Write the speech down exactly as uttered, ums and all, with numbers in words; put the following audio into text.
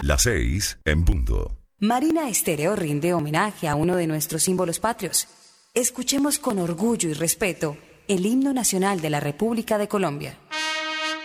Las seis en punto. Marina Estéreo rinde homenaje a uno de nuestros símbolos patrios. Escuchemos con orgullo y respeto el himno nacional de la República de Colombia.